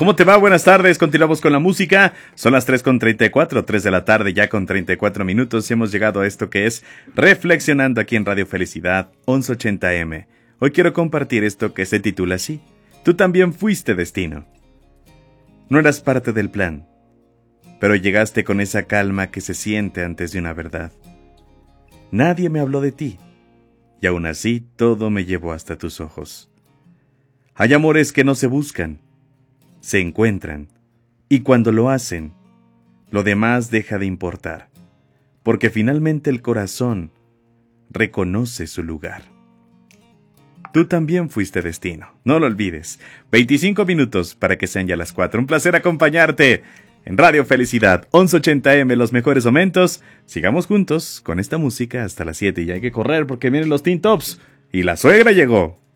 ¿Cómo te va? Buenas tardes, continuamos con la música. Son las 3:34, 3 de la tarde ya con 34 minutos y hemos llegado a esto que es Reflexionando aquí en Radio Felicidad 1180M. Hoy quiero compartir esto que se titula así: Tú también fuiste destino. No eras parte del plan, pero llegaste con esa calma que se siente antes de una verdad. Nadie me habló de ti, y aún así todo me llevó hasta tus ojos. Hay amores que no se buscan, se encuentran, y cuando lo hacen, lo demás deja de importar, porque finalmente el corazón reconoce su lugar. Tú también fuiste destino, no lo olvides. 25 minutos para que sean ya las 4. Un placer acompañarte en Radio Felicidad 1180M, los mejores momentos. Sigamos juntos con esta música hasta las 7 y hay que correr porque vienen los Teen Tops y la suegra llegó.